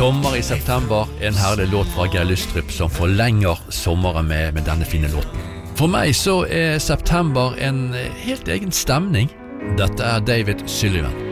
Sommer i september, en herlig låt fra Geir Lystrup som forlenger sommeren med denne fine låten. For meg så september en helt egen stemning. Dette David Sullivan.